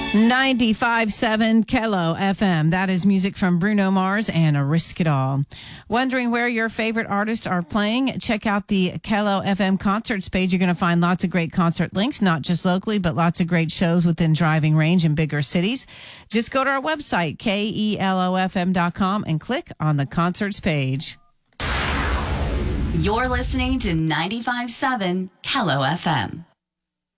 95.7 Kello FM. That is music from Bruno Mars and Risk It All. Wondering where your favorite artists are playing? Check out the Kello FM concerts page. You're going to find lots of great concert links, not just locally, but lots of great shows within driving range in bigger cities. Just go to our website, KELOFM.com, and click on the concerts page. You're listening to 95.7 Kello FM.